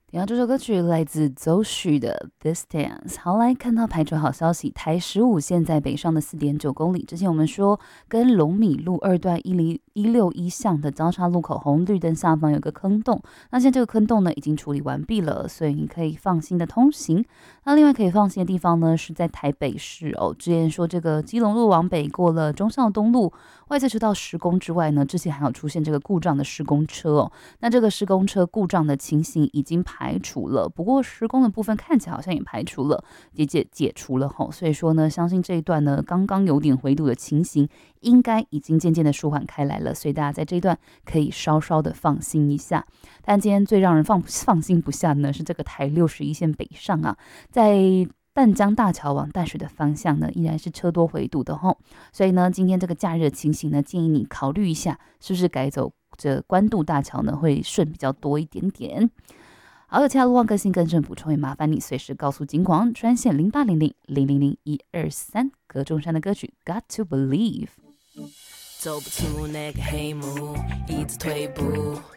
听到这首歌曲来自邹旭的《Distance》。好，来看到排球好消息，台15线在北上的4.9公里。之前我们说跟龙米路2段161巷的交叉路口红绿灯下方有个坑洞，那现在这个坑洞呢已经处理完毕了，所以你可以放心的通行。那另外可以放心的地方呢是在台北市哦。之前说这个基隆路往北过了忠孝东路外侧车道施工之外呢，之前还有出现这个故障的施工车哦。那这个施工车故障的情形已经排除了，不过施工的部分看起来好像也排除了，也解除了吼。所以说呢，相信这一段呢刚刚有点回堵的情形，应该已经渐渐的舒缓开来了，所以大家在这一段可以稍稍的放心一下。但今天最让人放心不下呢，是这个台61线北上啊，在淡江大桥往淡水的方向呢，依然是车多回堵的吼。所以呢，今天这个假日的情形呢，建议你考虑一下，是不是改走这关渡大桥呢，会顺比较多一点点。好，有其他路况更新更正补充，也麻烦你随时告诉警广专线0800000123。葛中山的歌曲《Got to Believe》。 走不出那个黑幕，一直退步。